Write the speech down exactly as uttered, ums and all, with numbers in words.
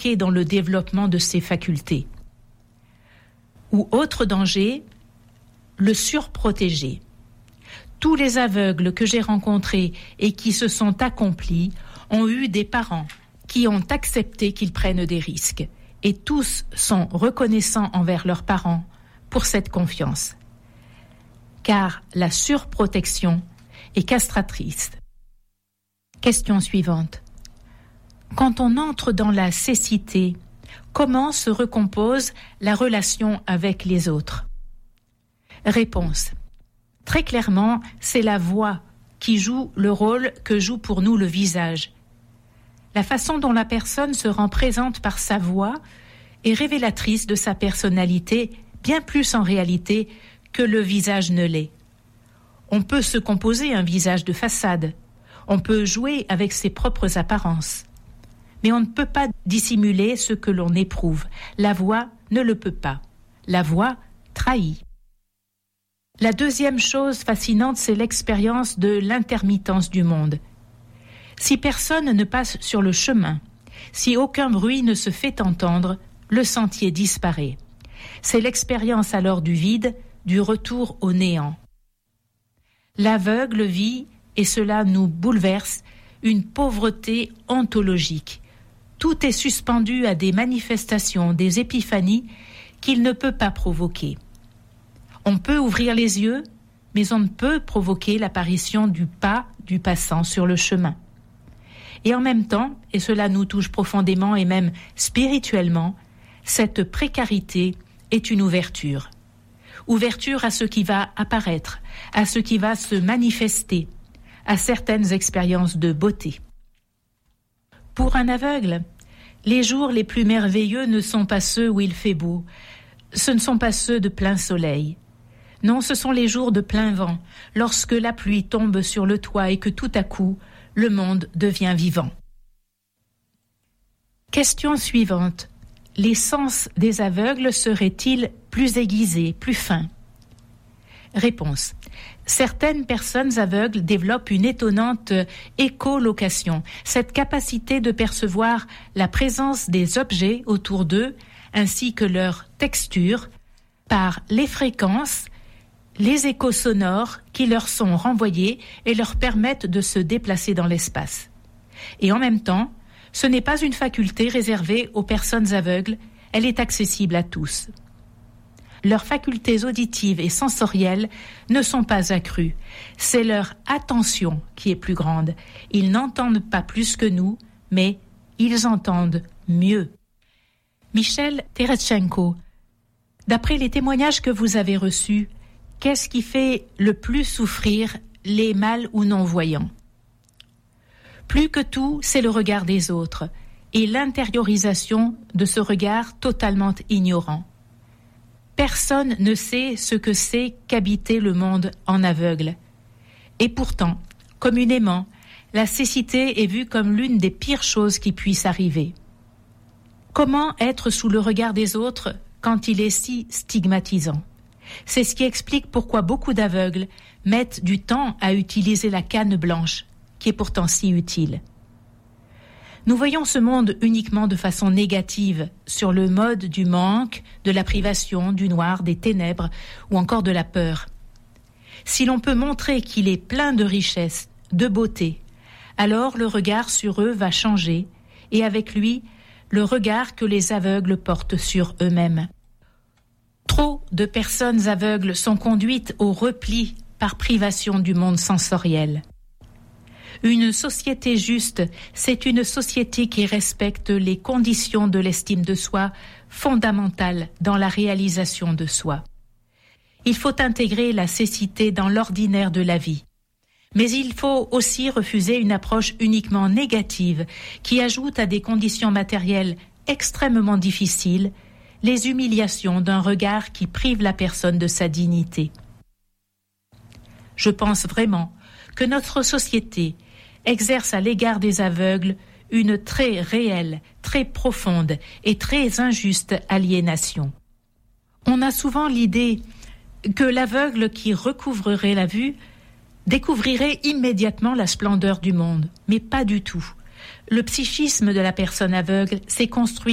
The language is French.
bloqué dans le développement de ses facultés. Ou autre danger, le surprotéger. Tous les aveugles que j'ai rencontrés et qui se sont accomplis ont eu des parents qui ont accepté qu'ils prennent des risques. Et tous sont reconnaissants envers leurs parents pour cette confiance. Car la surprotection est castratrice. Question suivante. Quand on entre dans la cécité, comment se recompose la relation avec les autres? Réponse. Très clairement, c'est la voix qui joue le rôle que joue pour nous le visage. La façon dont la personne se rend présente par sa voix est révélatrice de sa personnalité, bien plus en réalité que le visage ne l'est. On peut se composer un visage de façade, on peut jouer avec ses propres apparences, mais on ne peut pas dissimuler ce que l'on éprouve. La voix ne le peut pas. La voix trahit. La deuxième chose fascinante, c'est l'expérience de l'intermittence du monde. Si personne ne passe sur le chemin, si aucun bruit ne se fait entendre, le sentier disparaît. C'est l'expérience alors du vide, du retour au néant. L'aveugle vit, et cela nous bouleverse, une pauvreté ontologique. Tout est suspendu à des manifestations, des épiphanies qu'il ne peut pas provoquer. On peut ouvrir les yeux, mais on ne peut provoquer l'apparition du pas du passant sur le chemin. Et en même temps, et cela nous touche profondément et même spirituellement, cette précarité est une ouverture. Ouverture à ce qui va apparaître, à ce qui va se manifester, à certaines expériences de beauté. Pour un aveugle, les jours les plus merveilleux ne sont pas ceux où il fait beau, ce ne sont pas ceux de plein soleil. Non, ce sont les jours de plein vent, lorsque la pluie tombe sur le toit et que tout à coup, le monde devient vivant. Question suivante. Les sens des aveugles seraient-ils plus aiguisés, plus fins? Réponse. Certaines personnes aveugles développent une étonnante écholocation, cette capacité de percevoir la présence des objets autour d'eux ainsi que leur texture par les fréquences, les échos sonores qui leur sont renvoyés et leur permettent de se déplacer dans l'espace. Et en même temps, ce n'est pas une faculté réservée aux personnes aveugles, elle est accessible à tous. Leurs facultés auditives et sensorielles ne sont pas accrues, c'est leur attention qui est plus grande. Ils n'entendent pas plus que nous, mais ils entendent mieux. Michel Tereschenko, d'après les témoignages que vous avez reçus, qu'est-ce qui fait le plus souffrir les mal ou non-voyants? Plus que tout, c'est le regard des autres et l'intériorisation de ce regard totalement ignorant. Personne ne sait ce que c'est qu'habiter le monde en aveugle. Et pourtant, communément, la cécité est vue comme l'une des pires choses qui puissent arriver. Comment être sous le regard des autres quand il est si stigmatisant? C'est ce qui explique pourquoi beaucoup d'aveugles mettent du temps à utiliser la canne blanche, qui est pourtant si utile. Nous voyons ce monde uniquement de façon négative, sur le mode du manque, de la privation, du noir, des ténèbres ou encore de la peur. Si l'on peut montrer qu'il est plein de richesse, de beauté, alors le regard sur eux va changer et avec lui, le regard que les aveugles portent sur eux-mêmes. Trop de personnes aveugles sont conduites au repli par privation du monde sensoriel. Une société juste, c'est une société qui respecte les conditions de l'estime de soi fondamentales dans la réalisation de soi. Il faut intégrer la cécité dans l'ordinaire de la vie. Mais il faut aussi refuser une approche uniquement négative qui ajoute à des conditions matérielles extrêmement difficiles les humiliations d'un regard qui prive la personne de sa dignité. Je pense vraiment que notre société exerce à l'égard des aveugles une très réelle, très profonde et très injuste aliénation. On a souvent l'idée que l'aveugle qui recouvrerait la vue découvrirait immédiatement la splendeur du monde, mais pas du tout. Le psychisme de la personne aveugle s'est construit